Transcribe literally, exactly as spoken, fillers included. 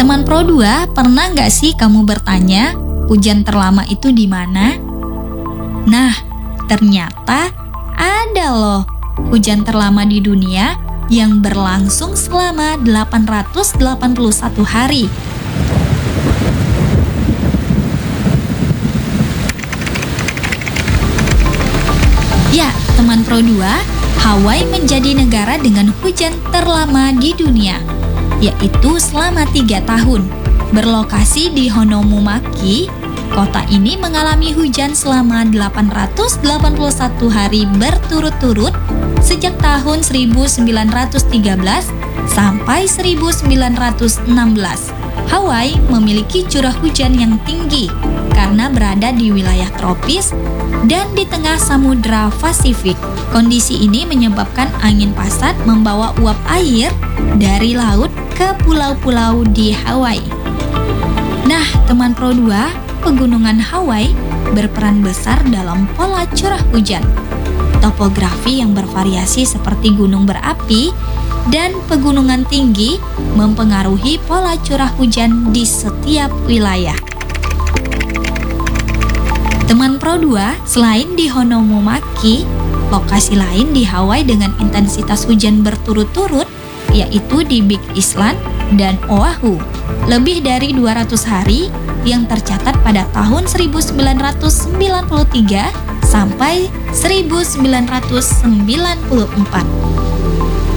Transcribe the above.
Teman Pro dua, pernah nggak sih kamu bertanya, hujan terlama itu di mana? Nah, ternyata ada loh hujan terlama di dunia yang berlangsung selama delapan ratus delapan puluh satu hari. Ya, teman Pro dua, Hawaii menjadi negara dengan hujan terlama di dunia, yaitu selama tiga tahun. Berlokasi di Honolulu, kota ini mengalami hujan selama delapan ratus delapan puluh satu hari berturut-turut sejak tahun seribu sembilan ratus tiga belas sampai seribu sembilan ratus enam belas. Hawaii memiliki curah hujan yang tinggi karena berada di wilayah tropis dan di tengah Samudra Pasifik. Kondisi ini menyebabkan angin pasat membawa uap air dari laut ke pulau-pulau di Hawaii. Nah, teman Pro dua, pegunungan Hawaii berperan besar dalam pola curah hujan. Topografi yang bervariasi seperti gunung berapi dan pegunungan tinggi mempengaruhi pola curah hujan di setiap wilayah. Teman Pro dua, selain di Honolulu, lokasi lain di Hawaii dengan intensitas hujan berturut-turut yaitu di Big Island dan Oahu. Lebih dari dua ratus hari yang tercatat pada tahun seribu sembilan ratus sembilan puluh tiga sampai seribu sembilan ratus sembilan puluh empat.